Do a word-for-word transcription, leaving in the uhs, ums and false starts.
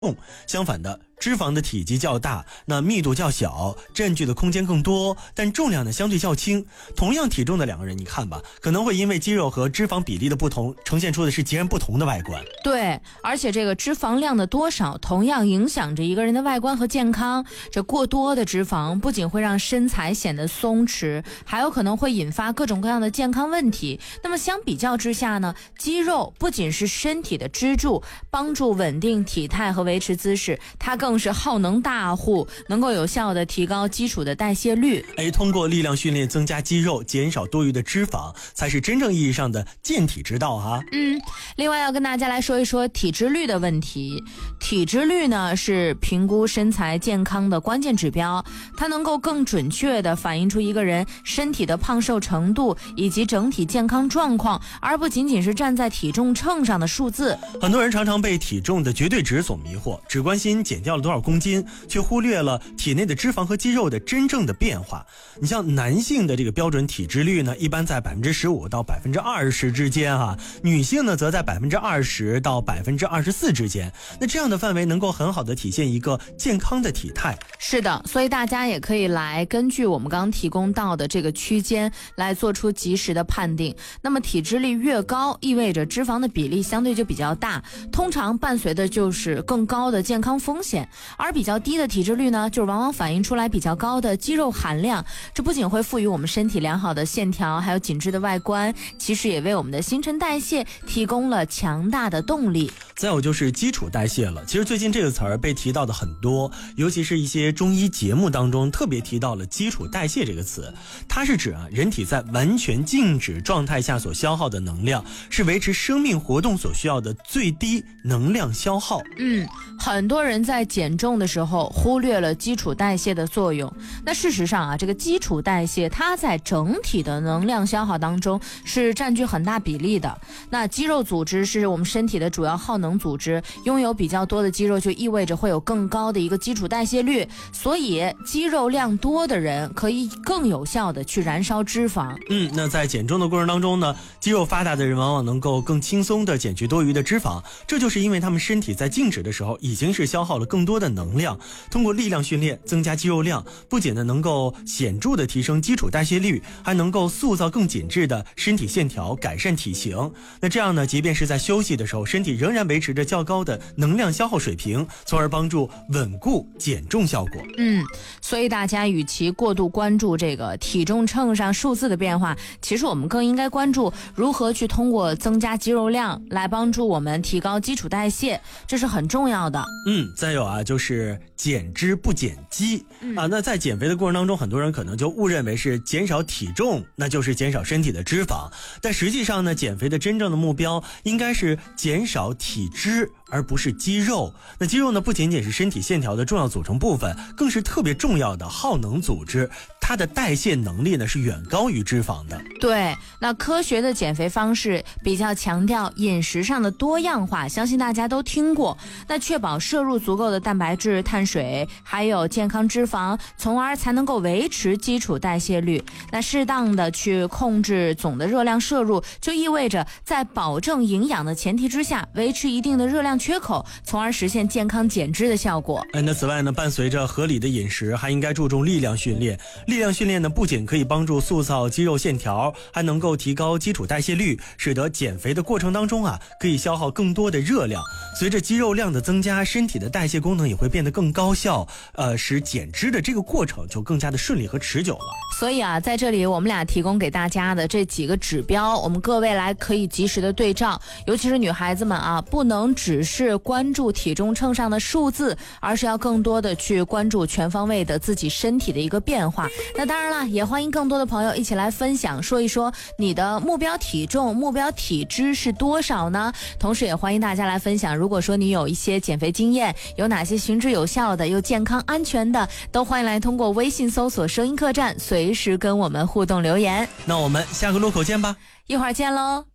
相反的，脂肪的体积较大，那密度较小，占据的空间更多，但重量呢相对较轻。同样体重的两个人，你看吧，可能会因为肌肉和脂肪比例的不同，呈现出的是截然不同的外观。 对，而且这个脂肪量的多少同样影响着一个人的外观和健康。这过多的脂肪不仅会让身材显得松弛，还有可能会引发各种各样的健康问题。那么相比较之下呢，肌肉不仅是身体的支柱，帮助稳定体态和维持姿势，它更是耗能大户，能够有效的提高基础的代谢率。 哎，通过力量训练增加肌肉，减少多余的脂肪，才是真正意义上的健体之道哈。 嗯，另外要跟大家来说一说体脂率的问题。体脂率呢是评估身材健康的关键指标，它能够更准确地反映出一个人身体的胖瘦程度以及整体健康状况，而不仅仅是站在体重秤上的数字。 很多人常常被体重的绝对值所迷惑，只关心减掉了多少公斤，却忽略了体内的脂肪和肌肉的真正的变化。你像男性的这个标准体脂率呢，一般在百分之十五到百分之二十之间哈、啊，女性呢则在百分之二十到百分之二十四之间。那这样的范围能够很好的体现一个健康的体态。 是的，所以大家也可以来根据我们刚刚提供到的这个区间来做出及时的判定。那么体脂率越高，意味着脂肪的比例相对就比较大，通常伴随的就是更高的健康风险。而比较低的体脂率呢，就是往往反映出来比较高的肌肉含量，这不仅会赋予我们身体良好的线条还有紧致的外观，其实也为我们的新陈代谢提供了强大的动力。 再有就是基础代谢了，其实最近这个词儿被提到的很多，尤其是一些中医节目当中特别提到了基础代谢这个词。它是指啊人体在完全静止状态下所消耗的能量，是维持生命活动所需要的最低能量消耗。 嗯，很多人在减重的时候忽略了基础代谢的作用。那事实上啊，这个基础代谢它在整体的能量消耗当中是占据很大比例的。那肌肉组织是我们身体的主要耗能组织，拥有比较多的肌肉就意味着会有更高的一个基础代谢率，所以肌肉量多的人可以更有效的去燃烧脂肪。 嗯，那在减重的过程当中呢，肌肉发达的人往往能够更轻松的减去多余的脂肪，这就是因为他们身体在静止的时候已经是消耗了更多的能量。通过力量训练增加肌肉量，不仅呢能够显著的提升基础代谢率，还能够塑造更紧致的身体线条，改善体型。那这样呢，即便是在休息的时候，身体仍然维持着较高的能量消耗水平，从而帮助稳固减重效果。 嗯，所以大家与其过度关注这个体重秤上数字的变化，其实我们更应该关注如何去通过增加肌肉量来帮助我们提高基础代谢，这是很重要的。 嗯，再有啊，就是减脂不减肌、嗯、啊。那在减肥的过程当中，很多人可能就误认为是减少体重，那就是减少身体的脂肪。但实际上呢，减肥的真正的目标应该是减少体脂，而不是肌肉。那肌肉呢，不仅仅是身体线条的重要组成部分，更是特别重要的耗能组织，它的代谢能力呢是远高于脂肪的。 对，那科学的减肥方式比较强调饮食上的多样化，相信大家都听过。那确保摄入足够的蛋白质、碳水，还有健康脂肪，从而才能够维持基础代谢率。那适当的去控制总的热量摄入，就意味着在保证营养的前提之下，维持一定的热量缺口，从而实现健康减脂的效果。 哎，那此外呢，伴随着合理的饮食，还应该注重力量训练。力量训练呢，不仅可以帮助塑造肌肉线条，还能够提高基础代谢率，使得减肥的过程当中啊，可以消耗更多的热量。随着肌肉量的增加，身体的代谢功能也会变得更高效，呃，使减脂的这个过程就更加的顺利和持久了。 所以啊，在这里我们俩提供给大家的这几个指标，我们各位来可以及时的对照，尤其是女孩子们啊，不能只是关注体重秤上的数字，而是要更多的去关注全方位的自己身体的一个变化。那当然了，也欢迎更多的朋友一起来分享，说一说你的目标体重、目标体脂是多少呢？同时也欢迎大家来分享，如果说你有一些减肥经验，有哪些行之有效的又健康安全的，都欢迎来通过微信搜索收音客栈，随时跟我们互动留言。 那我们下个路口见吧， 一会儿见喽。